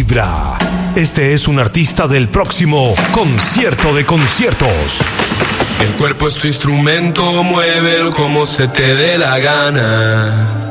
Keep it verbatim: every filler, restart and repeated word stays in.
vibra. Este es un artista del próximo concierto de conciertos. El cuerpo es tu instrumento, muévelo como se te dé la gana.